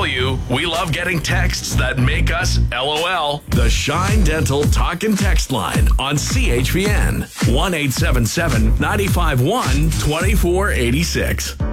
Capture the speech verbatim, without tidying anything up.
you, we love getting texts that make us LOL. The Shine Dental Talk and Text line on C H P N. one eight seven seven, nine five one, two four eight six.